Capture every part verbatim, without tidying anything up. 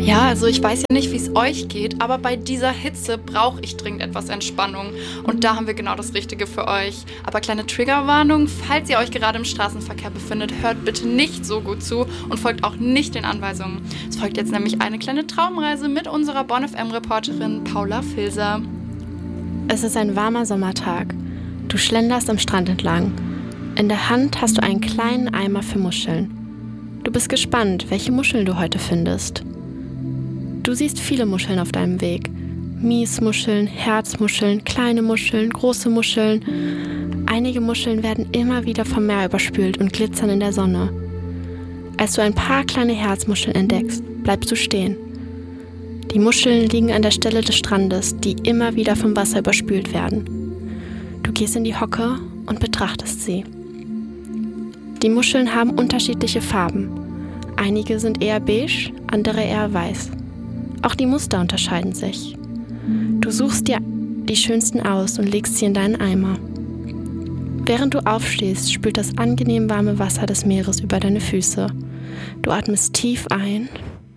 Ja, also ich weiß ja nicht, wie es euch geht, aber bei dieser Hitze brauche ich dringend etwas Entspannung. Und da haben wir genau das Richtige für euch. Aber kleine Triggerwarnung, falls ihr euch gerade im Straßenverkehr befindet, hört bitte nicht so gut zu und folgt auch nicht den Anweisungen. Es folgt jetzt nämlich eine kleine Traumreise mit unserer Bonn F M-Reporterin Paula Filser. Es ist ein warmer Sommertag. Du schlenderst am Strand entlang. In der Hand hast du einen kleinen Eimer für Muscheln. Du bist gespannt, welche Muscheln du heute findest. Du siehst viele Muscheln auf deinem Weg. Miesmuscheln, Herzmuscheln, kleine Muscheln, große Muscheln. Einige Muscheln werden immer wieder vom Meer überspült und glitzern in der Sonne. Als du ein paar kleine Herzmuscheln entdeckst, bleibst du stehen. Die Muscheln liegen an der Stelle des Strandes, die immer wieder vom Wasser überspült werden. Du gehst in die Hocke und betrachtest sie. Die Muscheln haben unterschiedliche Farben. Einige sind eher beige, andere eher weiß. Auch die Muster unterscheiden sich. Du suchst dir die schönsten aus und legst sie in deinen Eimer. Während du aufstehst, spült das angenehm warme Wasser des Meeres über deine Füße. Du atmest tief ein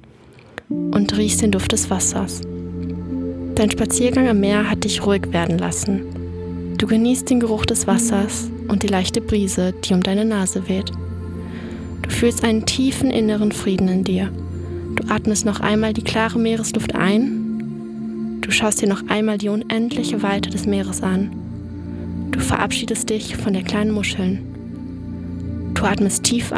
und riechst den Duft des Wassers. Dein Spaziergang am Meer hat dich ruhig werden lassen. Du genießt den Geruch des Wassers und die leichte Brise, die um deine Nase weht. Du fühlst einen tiefen inneren Frieden in dir. Du atmest noch einmal die klare Meeresluft ein. Du schaust dir noch einmal die unendliche Weite des Meeres an. Du verabschiedest dich von der kleinen Muscheln. Du atmest tief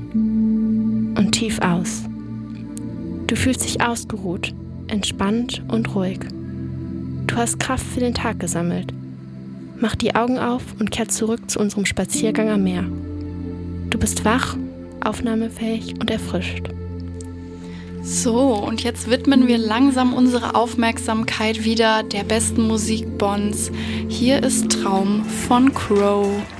ein und tief aus. Du fühlst dich ausgeruht, entspannt und ruhig. Du hast Kraft für den Tag gesammelt. Mach die Augen auf und kehr zurück zu unserem Spaziergang am Meer. Du bist wach, aufnahmefähig und erfrischt. So, und jetzt widmen wir langsam unsere Aufmerksamkeit wieder der besten Musik Bonns. Hier ist Traum von Crow.